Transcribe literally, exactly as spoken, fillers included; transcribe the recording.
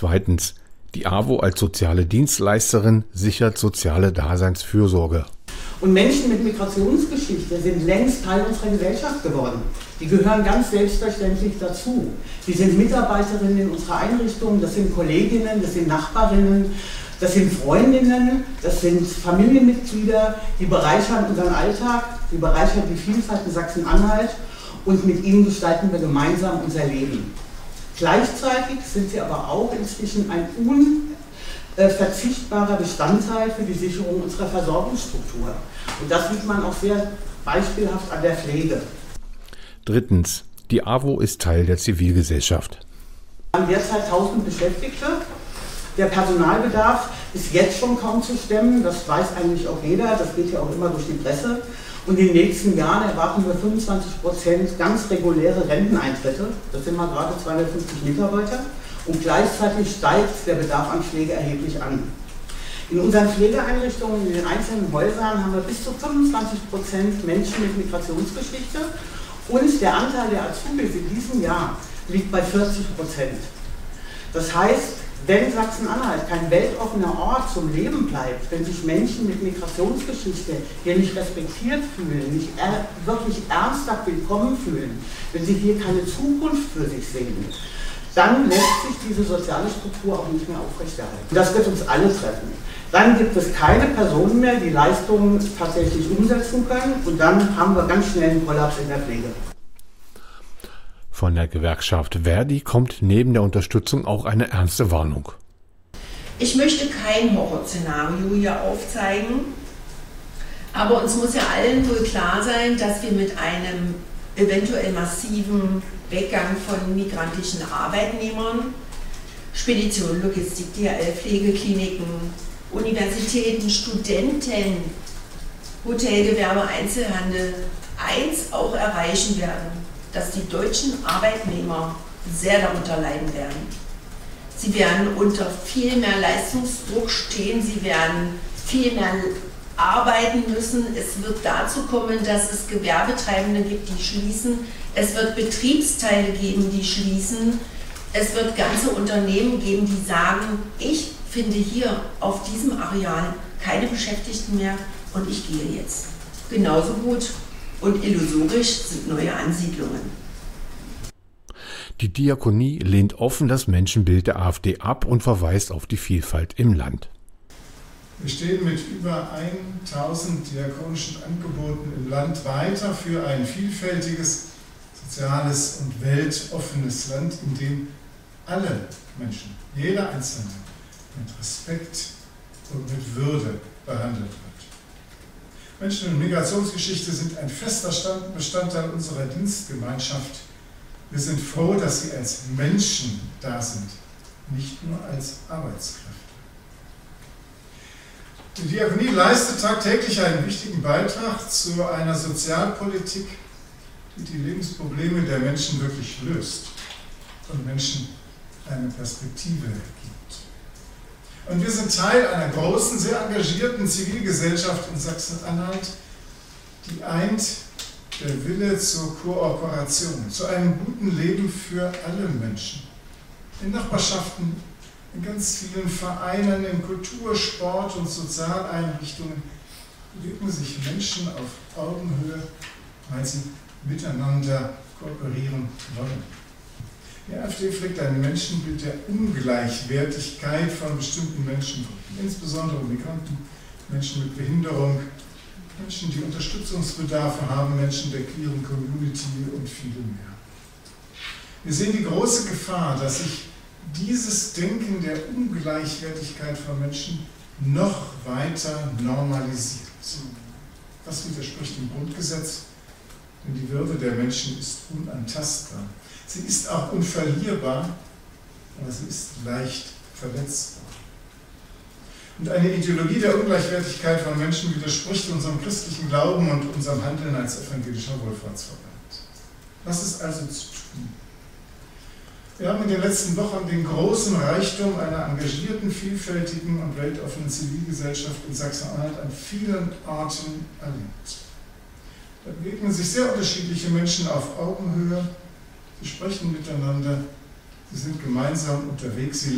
Zweitens. Die A W O als soziale Dienstleisterin sichert soziale Daseinsfürsorge. Und Menschen mit Migrationsgeschichte sind längst Teil unserer Gesellschaft geworden. Die gehören ganz selbstverständlich dazu. Die sind Mitarbeiterinnen in unserer Einrichtung, das sind Kolleginnen, das sind Nachbarinnen, das sind Freundinnen, das sind Familienmitglieder, die bereichern unseren Alltag, die bereichern die Vielfalt in Sachsen-Anhalt und mit ihnen gestalten wir gemeinsam unser Leben. Gleichzeitig sind sie aber auch inzwischen ein unverzichtbarer Bestandteil für die Sicherung unserer Versorgungsstruktur. Und das sieht man auch sehr beispielhaft an der Pflege. Drittens. Die A W O ist Teil der Zivilgesellschaft. Wir haben derzeit tausend Beschäftigte. Der Personalbedarf ist jetzt schon kaum zu stemmen, das weiß eigentlich auch jeder, das geht ja auch immer durch die Presse. Und in den nächsten Jahren erwarten wir fünfundzwanzig Prozent ganz reguläre Renteneintritte. Das sind mal gerade zweihundertfünfzig Mitarbeiter. Und gleichzeitig steigt der Bedarf an Pflege erheblich an. In unseren Pflegeeinrichtungen, in den einzelnen Häusern, haben wir bis zu fünfundzwanzig Prozent Menschen mit Migrationsgeschichte. Und der Anteil der Azubis in diesem Jahr liegt bei vierzig Prozent. Das heißt, wenn Sachsen-Anhalt kein weltoffener Ort zum Leben bleibt, wenn sich Menschen mit Migrationsgeschichte hier nicht respektiert fühlen, nicht er, wirklich ernsthaft willkommen fühlen, wenn sie hier keine Zukunft für sich sehen, dann lässt sich diese soziale Struktur auch nicht mehr aufrechterhalten. Das wird uns alle treffen. Dann gibt es keine Personen mehr, die Leistungen tatsächlich umsetzen können und dann haben wir ganz schnell einen Kollaps in der Pflege. Von der Gewerkschaft Verdi kommt neben der Unterstützung auch eine ernste Warnung. Ich möchte kein Horrorszenario hier aufzeigen, aber uns muss ja allen wohl klar sein, dass wir mit einem eventuell massiven Weggang von migrantischen Arbeitnehmern, Spedition, Logistik, D H L, Pflegekliniken, Universitäten, Studenten, Hotelgewerbe, Einzelhandel eins auch erreichen werden, dass die deutschen Arbeitnehmer sehr darunter leiden werden. Sie werden unter viel mehr Leistungsdruck stehen, sie werden viel mehr arbeiten müssen. Es wird dazu kommen, dass es Gewerbetreibende gibt, die schließen. Es wird Betriebsteile geben, die schließen. Es wird ganze Unternehmen geben, die sagen, ich finde hier auf diesem Areal keine Beschäftigten mehr und ich gehe jetzt. Genauso gut und illusorisch sind neue Ansiedlungen. Die Diakonie lehnt offen das Menschenbild der AfD ab und verweist auf die Vielfalt im Land. Wir stehen mit über tausend diakonischen Angeboten im Land weiter für ein vielfältiges, soziales und weltoffenes Land, in dem alle Menschen, jeder Einzelne, mit Respekt und mit Würde behandelt wird. Menschen mit Migrationsgeschichte sind ein fester Bestandteil unserer Dienstgemeinschaft. Wir sind froh, dass sie als Menschen da sind, nicht nur als Arbeitskräfte. Die Diakonie leistet tagtäglich einen wichtigen Beitrag zu einer Sozialpolitik, die die Lebensprobleme der Menschen wirklich löst und Menschen eine Perspektive gibt. Und wir sind Teil einer großen, sehr engagierten Zivilgesellschaft in Sachsen-Anhalt, die eint der Wille zur Kooperation, zu einem guten Leben für alle Menschen. In Nachbarschaften, in ganz vielen Vereinen, in Kultur-, Sport- und Sozialeinrichtungen bewegen sich Menschen auf Augenhöhe, weil sie miteinander kooperieren wollen. Die AfD pflegt ein Menschenbild der Ungleichwertigkeit von bestimmten Menschengruppen, insbesondere Migranten, Menschen mit Behinderung, Menschen, die Unterstützungsbedarfe haben, Menschen der queeren Community und viele mehr. Wir sehen die große Gefahr, dass sich dieses Denken der Ungleichwertigkeit von Menschen noch weiter normalisiert. Das widerspricht dem Grundgesetz, denn die Würde der Menschen ist unantastbar. Sie ist auch unverlierbar, aber sie ist leicht verletzbar. Und eine Ideologie der Ungleichwertigkeit von Menschen widerspricht unserem christlichen Glauben und unserem Handeln als evangelischer Wohlfahrtsverband. Was ist also zu tun? Wir haben in den letzten Wochen den großen Reichtum einer engagierten, vielfältigen und weltoffenen Zivilgesellschaft in Sachsen-Anhalt an vielen Orten erlebt. Da begegnen sich sehr unterschiedliche Menschen auf Augenhöhe, sie sprechen miteinander, sie sind gemeinsam unterwegs, sie